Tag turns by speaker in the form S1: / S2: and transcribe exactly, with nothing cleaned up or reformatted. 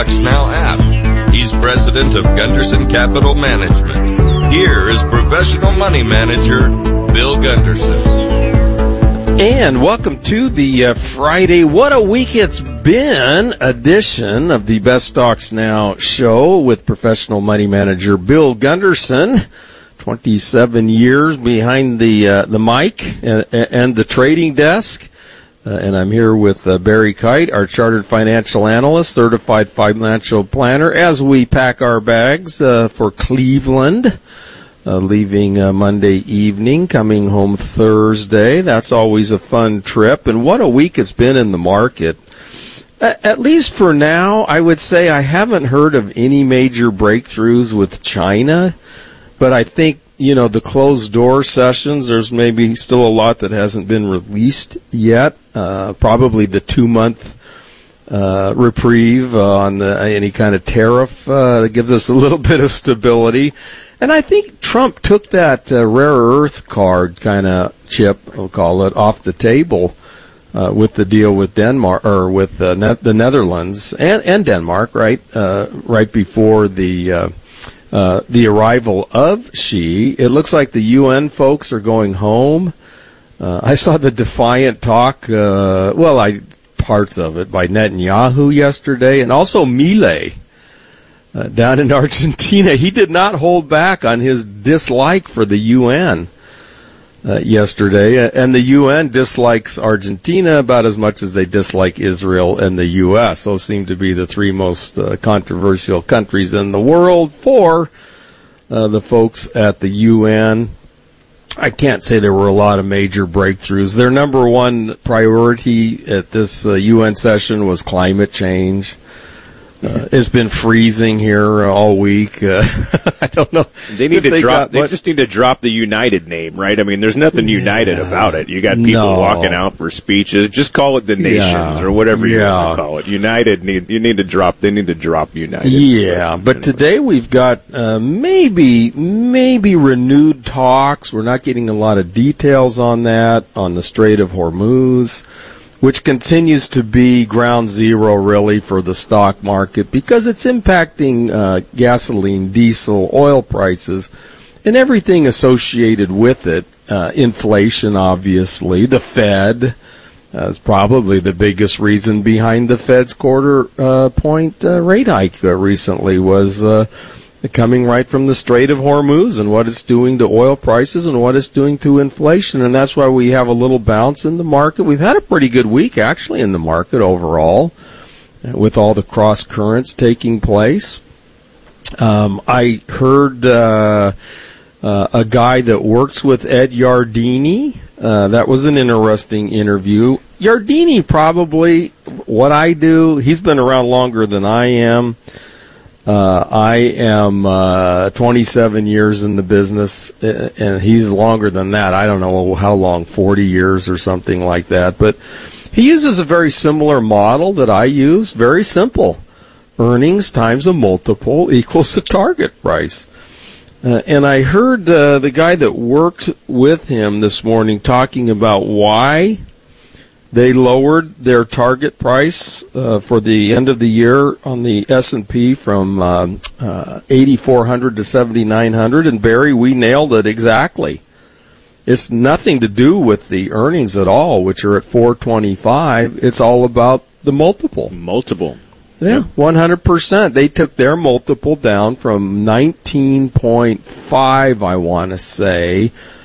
S1: Now app. He's president of Gunderson Capital Management. Here is professional money manager Bill Gunderson.
S2: And welcome to the uh, Friday, what a week it's been, edition of the Best Stocks Now show with professional money manager Bill Gunderson. twenty-seven years behind the uh, the mic and, and the trading desk. Uh, and I'm here with uh, Barry Kite, our chartered financial analyst, certified financial planner, as we pack our bags uh, for Cleveland, uh, leaving uh, Monday evening, coming home Thursday. That's always a fun trip. And what a week it's been in the market. A- at least for now, I would say I haven't heard of any major breakthroughs with China, but I think, you know, the closed door sessions, there's maybe still a lot that hasn't been released yet. Uh, probably the two month uh, reprieve uh, on the, any kind of tariff uh, that gives us a little bit of stability. And I think Trump took that uh, rare earth card kind of chip, we'll call it, off the table uh, with the deal with Denmark, or with uh, ne- the Netherlands and, and Denmark, right? Uh, right before the uh, Uh, the arrival of Xi. It looks like the U N folks are going home. Uh, I saw the defiant talk, uh, well, I parts of it, by Netanyahu yesterday, and also Milei uh, down in Argentina. He did not hold back on his dislike for the U N uh, yesterday, and the U N dislikes Argentina about as much as they dislike Israel and the U S. Those seem to be the three most uh, controversial countries in the world for uh, the folks at the U N. I can't say there were a lot of major breakthroughs. Their number one priority at this uh, U N session was climate change. Uh, it's been freezing here uh, all week. Uh, I don't know.
S3: They need to they drop. They just need to drop the United name, right? I mean, there's nothing yeah, united about it. You got people
S2: no.
S3: walking out for speeches. Just call it the nations
S2: yeah,
S3: or whatever you
S2: yeah.
S3: want to call it. United need. You need to drop. They need to drop United.
S2: Yeah, but anyway. Today we've got uh, maybe maybe renewed talks. We're not getting a lot of details on that on the Strait of Hormuz, which continues to be ground zero, really, for the stock market because it's impacting uh, gasoline, diesel, oil prices, and everything associated with it. Uh, inflation, obviously. The Fed uh, is probably the biggest reason behind the Fed's quarter uh, point uh, rate hike uh, recently was uh, coming right from the Strait of Hormuz and what it's doing to oil prices and what it's doing to inflation. And that's why we have a little bounce in the market. We've had a pretty good week, actually, in the market overall, with all the cross currents taking place. Um, I heard uh, uh, a guy that works with Ed Yardeni. Uh, that was an interesting interview. Yardeni, probably what I do, he's been around longer than I am. Uh, I am uh, twenty-seven years in the business, and he's longer than that. I don't know how long, forty years or something like that. But he uses a very similar model that I use, very simple. Earnings times a multiple equals the target price. Uh, and I heard uh, the guy that worked with him this morning talking about why they lowered their target price uh, for the end of the year on the S and P from um, uh, eighty-four hundred to seventy-nine hundred. And Barry, we nailed it exactly. It's nothing to do with the earnings at all, which are at four twenty-five. It's all about the multiple.
S3: Multiple.
S2: Yeah, one hundred percent. They took their multiple down from nineteen point five, I want to say,